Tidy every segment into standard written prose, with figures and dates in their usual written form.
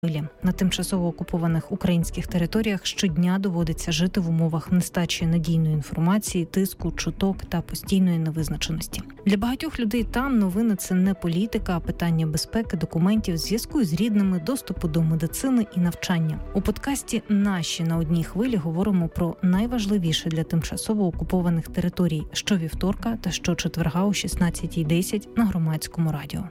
На тимчасово окупованих українських територіях щодня доводиться жити в умовах нестачі надійної інформації, тиску, чуток та постійної невизначеності. Для багатьох людей там новини – це не політика, а питання безпеки, документів, зв'язку з рідними, доступу до медицини і навчання. У подкасті «Наші на одній хвилі» говоримо про найважливіше для тимчасово окупованих територій щовівторка та щочетверга о 16:10 на Громадському радіо.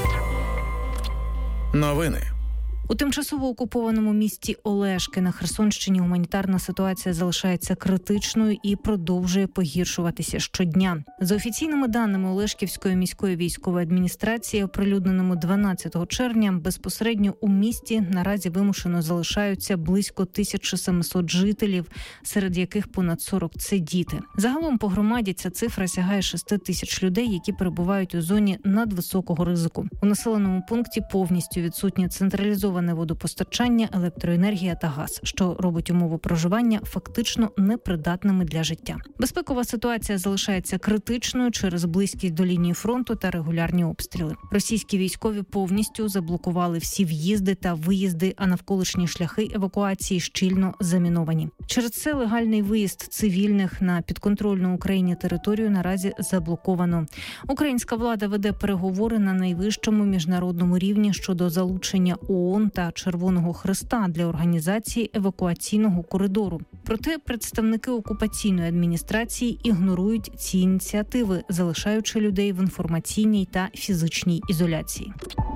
Новини. У тимчасово окупованому місті Олешки на Херсонщині гуманітарна ситуація залишається критичною і продовжує погіршуватися щодня. За офіційними даними Олешківської міської військової адміністрації, оприлюдненими 12 червня, безпосередньо у місті наразі вимушено залишаються близько 1700 жителів, серед яких понад 40 – це діти. Загалом по громаді ця цифра сягає 6000 людей, які перебувають у зоні надвисокого ризику. У населеному пункті повністю відсутнє централізоване водопостачання, електроенергія та газ, що робить умови проживання фактично непридатними для життя. Безпекова ситуація залишається критичною через близькість до лінії фронту та регулярні обстріли. Російські військові повністю заблокували всі в'їзди та виїзди, а навколишні шляхи евакуації щільно заміновані. Через це легальний виїзд цивільних на підконтрольну Україні територію наразі заблоковано. Українська влада веде переговори на найвищому міжнародному рівні щодо залучення ООН та Червоного Хреста для організації евакуаційного коридору. Проте представники окупаційної адміністрації ігнорують ці ініціативи, залишаючи людей в інформаційній та фізичній ізоляції.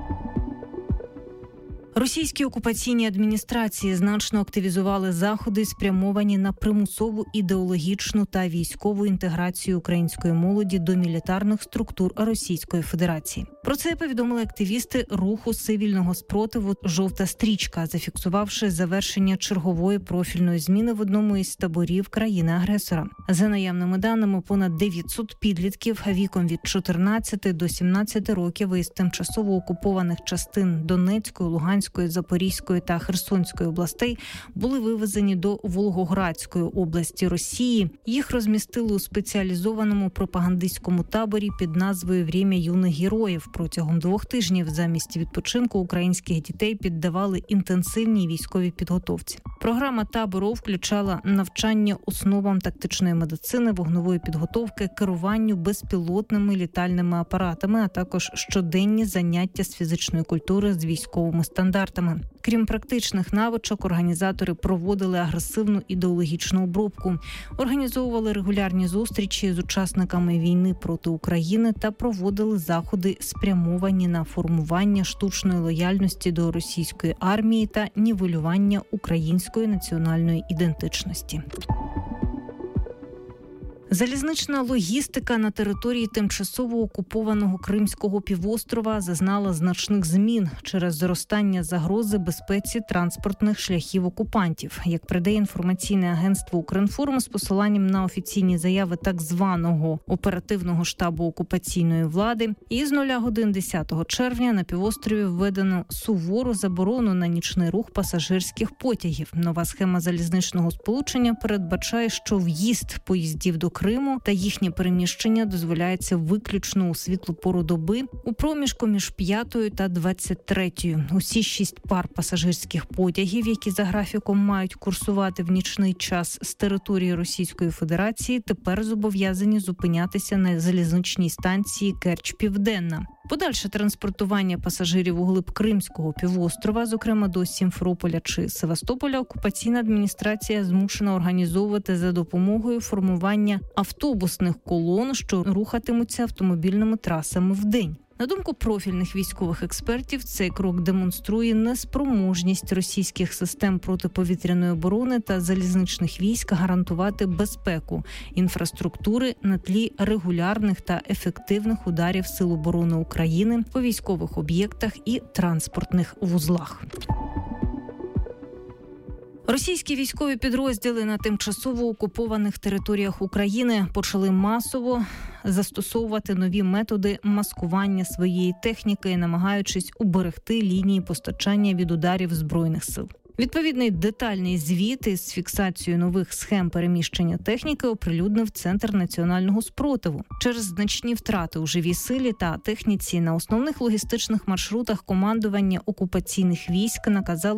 Російські окупаційні адміністрації значно активізували заходи, спрямовані на примусову ідеологічну та військову інтеграцію української молоді до мілітарних структур Російської Федерації. Про це повідомили активісти руху цивільного спротиву «Жовта стрічка», зафіксувавши завершення чергової профільної зміни в одному із таборів країни-агресора. За наявними даними, понад 900 підлітків віком від 14 до 17 років із тимчасово окупованих частин Донецької, Луганської, Запорізької та Херсонської областей були вивезені до Волгоградської області Росії. Їх розмістили у спеціалізованому пропагандистському таборі під назвою «Время юних героїв». Протягом 2 тижнів замість відпочинку українських дітей піддавали інтенсивній військовій підготовці. Програма табору включала навчання основам тактичної медицини, вогневої підготовки, керуванню безпілотними літальними апаратами, а також щоденні заняття з фізичної культури з військовими стандартами. Крім практичних навичок, організатори проводили агресивну ідеологічну обробку, організовували регулярні зустрічі з учасниками війни проти України та проводили заходи, спрямовані на формування штучної лояльності до російської армії та нівелювання української національної ідентичності. Залізнична логістика на території тимчасово окупованого Кримського півострова зазнала значних змін через зростання загрози безпеці транспортних шляхів окупантів. Як передає інформаційне агентство «Укрінформ» з посиланням на офіційні заяви так званого оперативного штабу окупаційної влади, із 0 годин 10 червня на півострові введено сувору заборону на нічний рух пасажирських потягів. Нова схема залізничного сполучення передбачає, що в'їзд поїздів до Криму та їхнє переміщення дозволяється виключно у світлу пору доби у проміжку між 5 та 23. Усі 6 пар пасажирських потягів, які за графіком мають курсувати в нічний час з території Російської Федерації, тепер зобов'язані зупинятися на залізничній станції Керч-Південна. Подальше транспортування пасажирів у глиб Кримського півострова, зокрема до Сімферополя чи Севастополя, окупаційна адміністрація змушена організовувати за допомогою формування автобусних колон, що рухатимуться автомобільними трасами вдень. На думку профільних військових експертів, цей крок демонструє неспроможність російських систем протиповітряної оборони та залізничних військ гарантувати безпеку інфраструктури на тлі регулярних та ефективних ударів Сил оборони України по військових об'єктах і транспортних вузлах. Російські військові підрозділи на тимчасово окупованих територіях України почали масово застосовувати нові методи маскування своєї техніки, намагаючись уберегти лінії постачання від ударів Збройних сил. Відповідний детальний звіт із фіксацією нових схем переміщення техніки оприлюднив Центр національного спротиву. Через значні втрати у живій силі та техніці на основних логістичних маршрутах командування окупаційних військ наказало